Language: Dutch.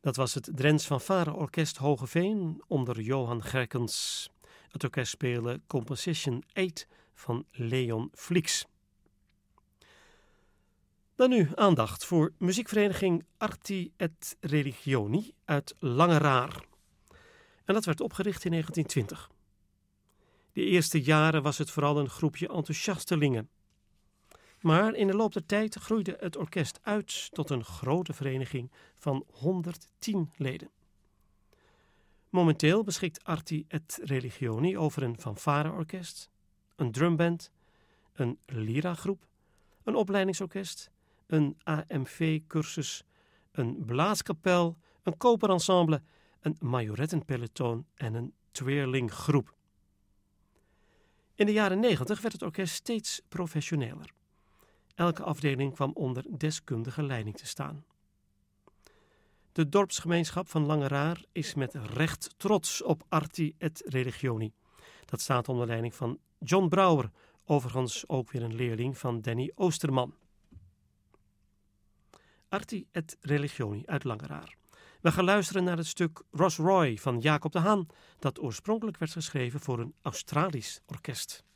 Dat was het Drents Fanfare-orkest Hogeveen onder Johan Gerkens. Het orkest speelde Composition 8 van Leon Flix. Dan nu aandacht voor muziekvereniging Arti et Religioni uit Langeraar. En dat werd opgericht in 1920. De eerste jaren was het vooral een groepje enthousiastelingen. Maar in de loop der tijd groeide het orkest uit tot een grote vereniging van 110 leden. Momenteel beschikt Arti et Religioni over een fanfareorkest, een drumband, een lira-groep, een opleidingsorkest, een AMV-cursus, een blaaskapel, een koperensemble, een majorettenpeloton en een tweerlinggroep. In de jaren 90 werd het orkest steeds professioneler. Elke afdeling kwam onder deskundige leiding te staan. De dorpsgemeenschap van Langeraar is met recht trots op Arti et Religioni. Dat staat onder leiding van John Brouwer, overigens ook weer een leerling van Danny Oosterman. Arti et Religioni uit Langeraar. We gaan luisteren naar het stuk Ross Roy van Jacob de Haan, dat oorspronkelijk werd geschreven voor een Australisch orkest.